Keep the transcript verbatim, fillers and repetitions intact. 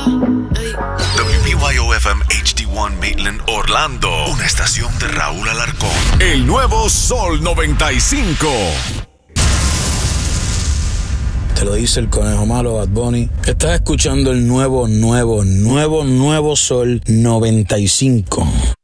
W B Y O F M H D uno Maitland, Orlando. Una estación de Raúl Alarcón. El nuevo Sol noventa y cinco. Te lo dice el conejo malo, Bad Bunny. Estás escuchando el nuevo, nuevo, nuevo, nuevo Sol noventa y cinco.